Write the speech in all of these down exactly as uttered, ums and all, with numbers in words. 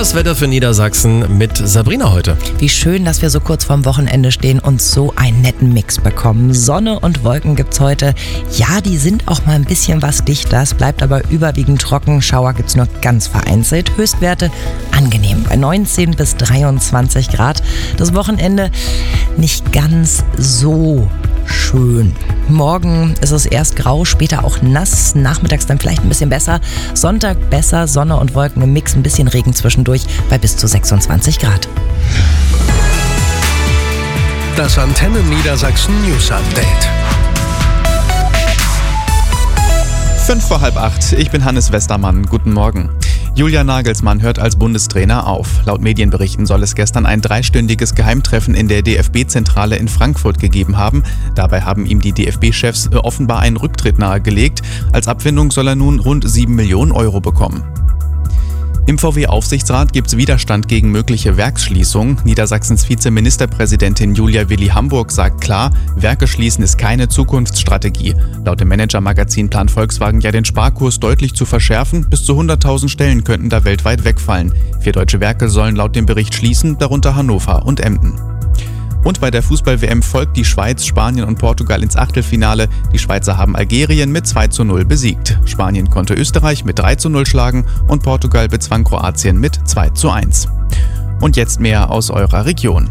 Das Wetter für Niedersachsen mit Sabrina heute. Wie schön, dass wir so kurz vorm Wochenende stehen und so einen netten Mix bekommen. Sonne und Wolken gibt's heute. Ja, die sind auch mal ein bisschen was dichter. Es bleibt aber überwiegend trocken. Schauer gibt's nur ganz vereinzelt. Höchstwerte angenehm bei neunzehn bis dreiundzwanzig Grad. Das Wochenende nicht ganz so schön. Morgen ist es erst grau, später auch nass. Nachmittags dann vielleicht ein bisschen besser. Sonntag besser, Sonne und Wolken im Mix, ein bisschen Regen zwischendurch bei bis zu sechsundzwanzig Grad. Das Antenne Niedersachsen News Update. Fünf vor halb acht. Ich bin Hannes Westermann. Guten Morgen. Julian Nagelsmann hört als Bundestrainer auf. Laut Medienberichten soll es gestern ein dreistündiges Geheimtreffen in der D F B-Zentrale in Frankfurt gegeben haben. Dabei haben ihm die D F B-Chefs offenbar einen Rücktritt nahegelegt. Als Abfindung soll er nun rund sieben Millionen Euro bekommen. Im V W-Aufsichtsrat gibt es Widerstand gegen mögliche Werksschließungen. Niedersachsens Vizeministerpräsidentin Julia Willi Hamburg sagt klar, Werke schließen ist keine Zukunftsstrategie. Laut dem Manager-Magazin plant Volkswagen ja den Sparkurs deutlich zu verschärfen. Bis zu hunderttausend Stellen könnten da weltweit wegfallen. Vier deutsche Werke sollen laut dem Bericht schließen, darunter Hannover und Emden. Und bei der Fußball-W M folgt die Schweiz, Spanien und Portugal ins Achtelfinale. Die Schweizer haben Algerien mit zwei zu null besiegt. Spanien konnte Österreich mit drei zu null schlagen und Portugal bezwang Kroatien mit zwei zu eins. Und jetzt mehr aus eurer Region.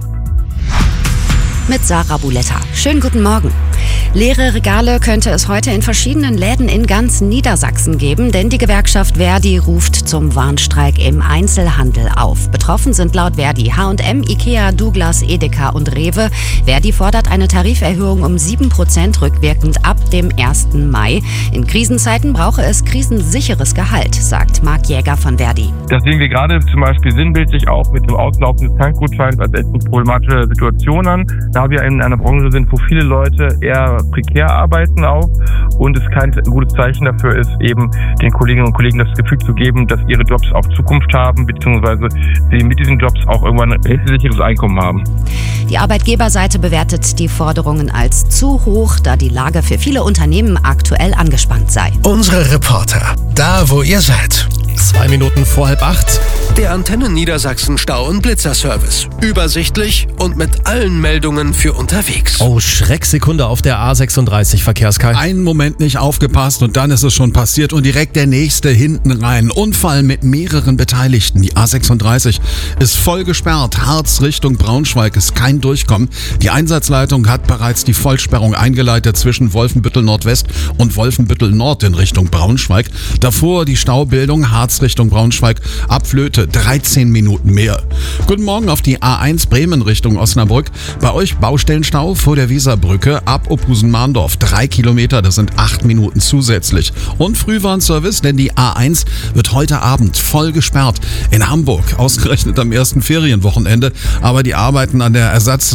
Mit Sarah Buletta. Schönen guten Morgen. Leere Regale könnte es heute in verschiedenen Läden in ganz Niedersachsen geben, denn die Gewerkschaft Verdi ruft zum Warnstreik im Einzelhandel auf. Betroffen sind laut Verdi H und M, Ikea, Douglas, Edeka und Rewe. Verdi fordert eine Tariferhöhung um sieben Prozent rückwirkend ab dem ersten Mai. In Krisenzeiten brauche es krisensicheres Gehalt, sagt Marc Jäger von Verdi. Das sehen wir gerade zum Beispiel sinnbildlich auch mit dem Auslaufen des Tankgutscheins als echt eine problematische Situation an. Da wir in einer Branche sind, wo viele Leute eher prekär arbeiten auch und es kein gutes Zeichen dafür ist, eben den Kolleginnen und Kollegen das Gefühl zu geben, dass ihre Jobs auch Zukunft haben, beziehungsweise sie mit diesen Jobs auch irgendwann ein sicheres Einkommen haben. Die Arbeitgeberseite bewertet die Forderungen als zu hoch, da die Lage für viele Unternehmen aktuell angespannt sei. Unsere Reporter, da wo ihr seid. Zwei Minuten vor halb acht. Der Antenne Niedersachsen Stau- und Blitzerservice. Übersichtlich und mit allen Meldungen für unterwegs. Oh, Schrecksekunde auf der A sechsunddreißig, Verkehrskai. Einen Moment nicht aufgepasst und dann ist es schon passiert und direkt der nächste hinten rein. Unfall mit mehreren Beteiligten. Die A sechsunddreißig ist voll gesperrt. Harz Richtung Braunschweig ist kein Durchkommen. Die Einsatzleitung hat bereits die Vollsperrung eingeleitet zwischen Wolfenbüttel Nordwest und Wolfenbüttel Nord in Richtung Braunschweig. Davor die Staubildung Harz Richtung Braunschweig ab Flöte dreizehn Minuten mehr. Guten Morgen auf die A eins Bremen Richtung Osnabrück. Bei euch Baustellenstau vor der Weserbrücke ab Opusen-Mahndorf. Drei Kilometer, das sind acht Minuten zusätzlich. Und Frühwarnservice, denn die A eins wird heute Abend voll gesperrt. In Hamburg, ausgerechnet am ersten Ferienwochenende. Aber die Arbeiten an der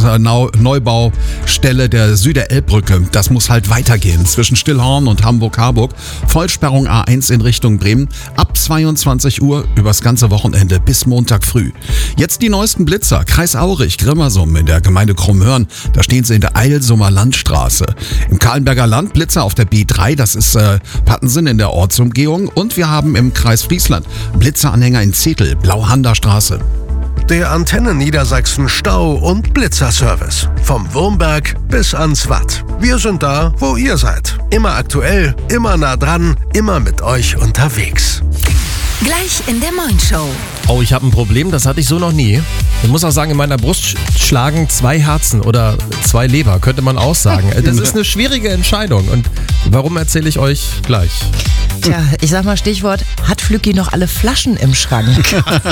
Ersatzneubaustelle der Süderelbbrücke, das muss halt weitergehen. Zwischen Stillhorn und Hamburg-Harburg. Vollsperrung A eins in Richtung Bremen. Ab zweiundzwanzig Uhr übers ganze Wochenende bis Montag früh. Jetzt die neuesten Blitzer. Kreis Aurich, Grimmersum in der Gemeinde Krummhörn. Da stehen sie in der Eilsumer Landstraße. Im Kahlenberger Land Blitzer auf der B drei, das ist äh, Pattensen in der Ortsumgehung. Und wir haben im Kreis Friesland Blitzeranhänger in Zetel, Blauhander Straße. Der Antenne Niedersachsen Stau- und Blitzerservice. Vom Wurmberg bis ans Watt. Wir sind da, wo ihr seid. Immer aktuell, immer nah dran, immer mit euch unterwegs. Gleich in der Moin-Show. Oh, ich habe ein Problem, das hatte ich so noch nie. Ich muss auch sagen, in meiner Brust schlagen zwei Herzen oder zwei Leber, könnte man auch sagen. Das ist eine schwierige Entscheidung und warum erzähle ich euch gleich. Tja, ich sag mal Stichwort, hat Flücki noch alle Flaschen im Schrank?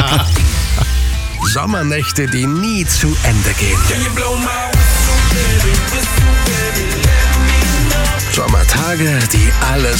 Sommernächte, die nie zu Ende gehen. Sommertage, die alles